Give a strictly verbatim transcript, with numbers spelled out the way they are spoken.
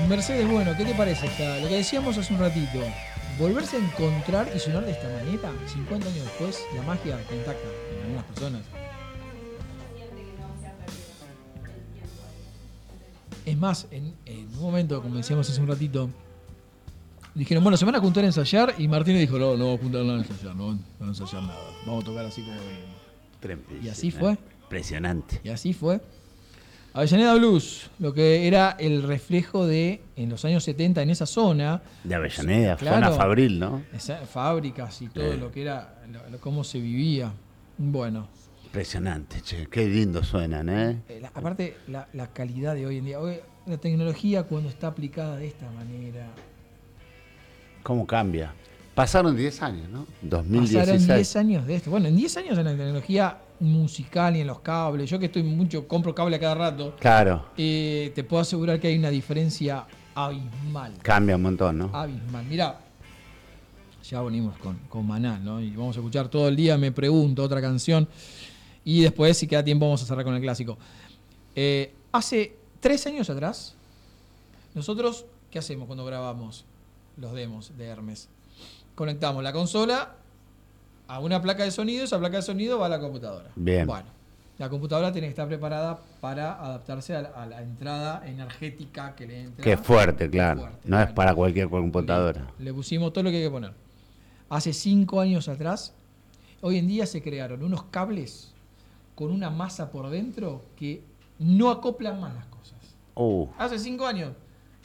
Mercedes, bueno, ¿qué te parece esta? Lo que decíamos hace un ratito, volverse a encontrar y sonar de esta manera, cincuenta años después, la magia está intacta en algunas personas. Es más, en, en un momento, como decíamos hace un ratito, dijeron, bueno, se van a juntar a ensayar, y Martínez dijo, no, no vamos a juntar nada a ensayar, no, no vamos a ensayar nada, vamos a tocar así como venimos. Y así fue. Impresionante. Y así fue. Avellaneda Blues, lo que era el reflejo de, en los años setenta, en esa zona. De Avellaneda, claro, zona fabril, ¿no? Esa, fábricas y todo eh. lo que era, lo, lo, cómo se vivía. Bueno. Impresionante, che, qué lindo suenan, ¿eh? eh la, aparte, la, la calidad de hoy en día. Hoy, la tecnología, cuando está aplicada de esta manera. ¿Cómo cambia? Pasaron diez años, ¿no? dos mil dieciséis. Pasaron diez años de esto. Bueno, en diez años en la tecnología musical y en los cables. Yo que estoy mucho, compro cable a cada rato. Claro. Eh, te puedo asegurar que hay una diferencia abismal. Cambia un montón, ¿no? Abismal. Mirá, ya venimos con, con Maná, ¿no? Y vamos a escuchar todo el día, me pregunto, otra canción. Y después, si queda tiempo, vamos a cerrar con el clásico. Eh, hace tres años atrás, nosotros, ¿qué hacemos cuando grabamos los demos de Hermes? Conectamos la consola a una placa de sonido, esa placa de sonido va a la computadora. Bien. Bueno, la computadora tiene que estar preparada para adaptarse a la, a la entrada energética que le entra. Qué fuerte, claro. Fuerte, no bueno. Es para cualquier computadora. Le, le pusimos todo lo que hay que poner. Hace cinco años atrás, hoy en día se crearon unos cables con una masa por dentro que no acoplan más las cosas. Uh. Hace cinco años